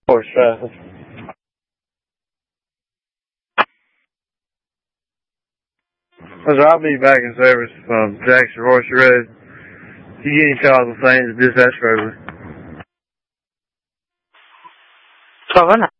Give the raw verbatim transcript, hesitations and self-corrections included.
Horse traffic. I'll be back in service from Jackson Horseshoe Road. If you get any calls on things, dispatch over. Savannah.